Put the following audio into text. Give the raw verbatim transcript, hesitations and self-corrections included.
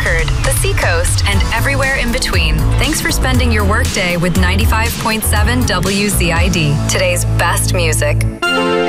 Concord, the Seacoast, and everywhere in between. Thanks for spending your workday with ninety-five point seven W Z I D, today's best music.